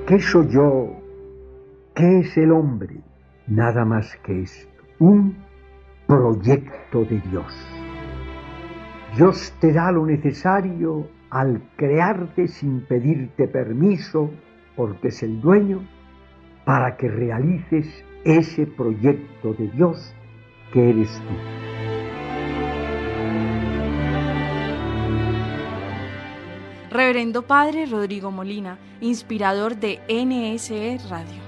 ¿Qué soy yo? ¿Qué es el hombre? Nada más que esto, un proyecto de Dios. Dios te da lo necesario al crearte sin pedirte permiso, porque es el dueño, para que realices ese proyecto de Dios que eres tú. Reverendo Padre Rodrigo Molina, inspirador de NSE Radio.